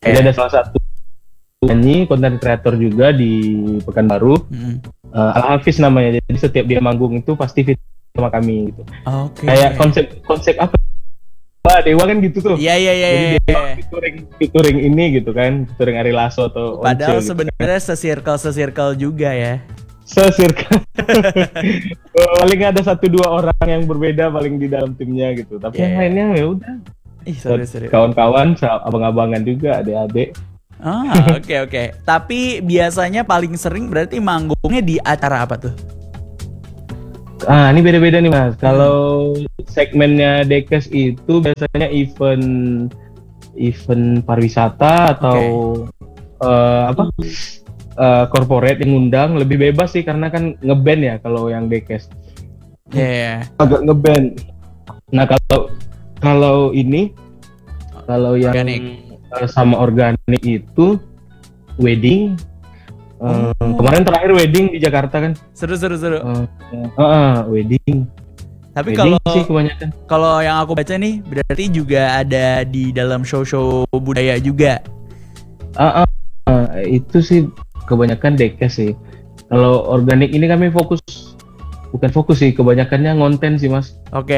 Jadi ada salah satu penyanyi, konten kreator juga di Pekanbaru, Al Hafiz namanya. Jadi setiap dia manggung itu pasti fit sama kami gitu. Kayak konsep apa? Wah, Dewa kan gitu tuh. Iya. Jadi dia featuring ini gitu kan, featuring Ari Lasso atau Once. Padahal sebenarnya se-circle juga ya. Se-circle. Paling ada 1-2 orang yang berbeda paling di dalam timnya gitu. Tapi yang lainnya ya udah. Seru. Kawan-kawan, abang-abangan juga, adik-adik. Oke. Tapi biasanya paling sering berarti manggungnya di acara apa tuh? Ini beda-beda nih Mas. Kalau segmennya Dekes itu biasanya event pariwisata atau corporate yang ngundang, lebih bebas sih karena kan ngeband ya kalau yang Dekes. Agak ngeband. Nah kalau yang organik. Sama organik itu wedding. Kemarin terakhir wedding di Jakarta kan. Seru. Wedding. Tapi kalau yang aku baca nih berarti juga ada di dalam show budaya juga. Itu sih kebanyakan Dekes sih. Kalau organik ini kami bukan fokus sih, kebanyakannya ngonten sih Mas.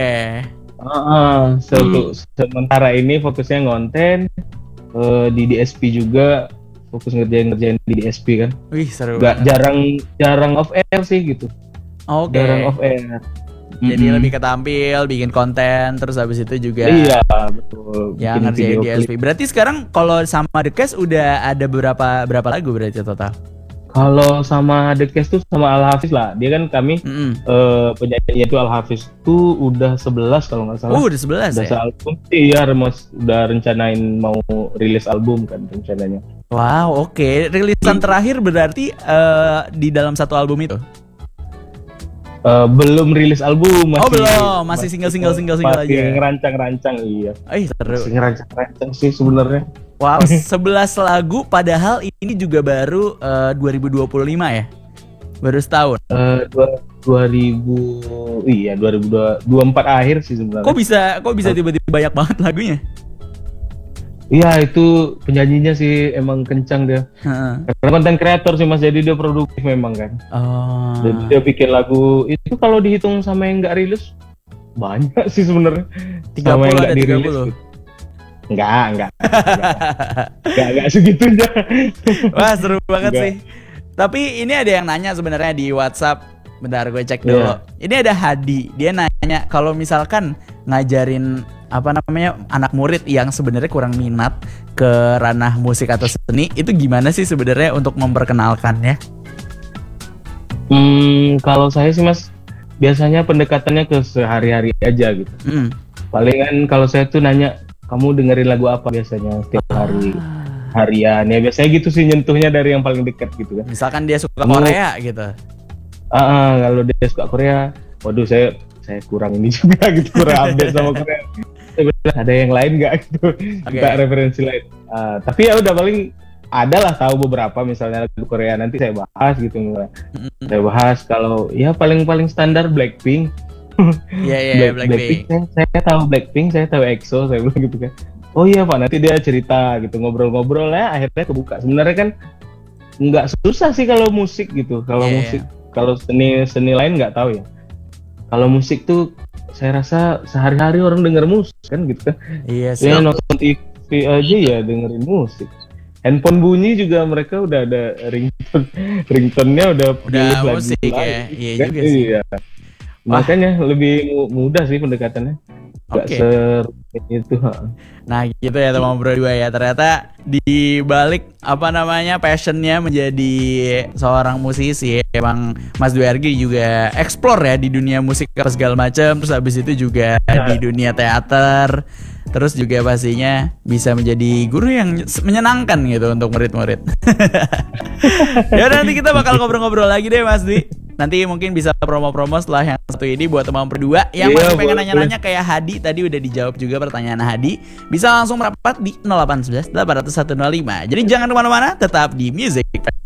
Sementara ini fokusnya ngonten, di DSP juga fokus ngerjain di DSP kan. Wih, seru. Jarang off air sih gitu. Jarang off air. Jadi lebih ketampil, bikin konten, terus habis itu juga. Iya, betul. Yang ngerjain DSP. Berarti sekarang kalau sama The Cast udah ada berapa lagu berarti total? Kalau sama The Cast tuh sama Al Hafiz lah. Dia kan kami penyanyi itu Al Hafiz tuh udah 11 kalau nggak salah. Udah 11 udah ya? Album. Iya, udah rencanain mau rilis album kan rencananya. Wow, oke. Rilisan terakhir berarti di dalam satu album itu? Belum rilis album, masih single aja. Masih ngerancang-rancang, iya. Seru. Masih ngerancang sih sebenarnya. Wow, 11 lagu padahal ini juga baru 2025 ya? Baru setahun. 2024 akhir sih sebenarnya. Kok bisa tiba-tiba banyak banget lagunya? Iya, itu penyanyinya sih emang kencang dia. Karena konten kreator sih Mas, jadi dia produktif memang kan. Jadi dia bikin lagu itu kalau dihitung sama yang nggak rilis banyak sih sebenarnya. 30 sama yang nggak dirilis. Enggak segitunya. Wah, seru banget sih. Tapi ini ada yang nanya sebenarnya di WhatsApp. Bentar, gue cek dulu. Ini ada Hadi. Dia nanya kalau misalkan ngajarin anak murid yang sebenarnya kurang minat ke ranah musik atau seni, itu gimana sih sebenarnya untuk memperkenalkannya? Kalau saya sih Mas, biasanya pendekatannya ke sehari-hari aja gitu. Palingan kalau saya tuh nanya, kamu dengerin lagu apa biasanya setiap hari? Harian ya, biasanya gitu sih nyentuhnya dari yang paling dekat gitu kan. Misalkan dia suka Korea gitu. Kalau dia suka Korea, waduh saya kurang ini juga gitu, kurang update sama Korea. Ada yang lain nggak gitu, nggak referensi lain. Tapi ya udah paling adalah tahu beberapa, misalnya lagu Korea nanti saya bahas gitu. Saya bahas kalau ya paling standar Blackpink. Iya, Blackpink. Saya tahu Blackpink, saya tahu EXO, saya bilang gitu kan. Oh iya Pak, nanti dia cerita gitu, ngobrol-ngobrol ya, akhirnya kebuka. Sebenarnya kan nggak susah sih kalau musik gitu. Kalau musik, kalau seni lain nggak tahu ya. Kalau musik tuh saya rasa sehari-hari orang denger musik kan gitu kan. Iya sih. Ya nonton TV aja ya dengerin musik. Handphone bunyi juga mereka udah ada ringtone-nya udah musik ya. Iya juga sih. Iya. Makanya lebih mudah sih pendekatannya. Gak serumit itu. Nah gitu ya teman berdua ya. Ternyata di balik passionnya menjadi seorang musisi, emang Mas Dwi Argi juga explore ya di dunia musik segala macam. Terus habis itu juga di dunia teater. Terus juga pastinya bisa menjadi guru yang menyenangkan gitu untuk murid-murid. Ya nanti kita bakal ngobrol-ngobrol lagi deh Mas Dwi. Nanti mungkin bisa promo-promo setelah yang satu ini buat teman berdua yang masih pengen nanya-nanya kayak Hadi tadi udah dijawab juga pertanyaan Hadi. Bisa langsung merapat di 0811 801 05. Jadi jangan kemana-mana, tetap di Music